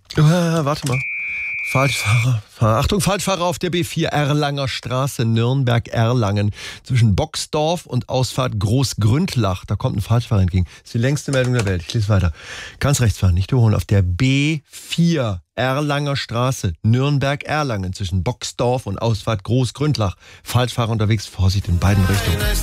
Warte mal. Falschfahrer. Achtung, Falschfahrer auf der B4 Erlanger Straße, Nürnberg-Erlangen. Zwischen Boxdorf und Ausfahrt Großgründlach. Da kommt ein Falschfahrer entgegen. Das ist die längste Meldung der Welt. Ich lese weiter. Ganz rechts fahren, nicht überholen. Auf der B4 Erlanger Straße, Nürnberg-Erlangen. Zwischen Boxdorf und Ausfahrt Großgründlach. Falschfahrer unterwegs. Vorsicht in beiden Richtungen.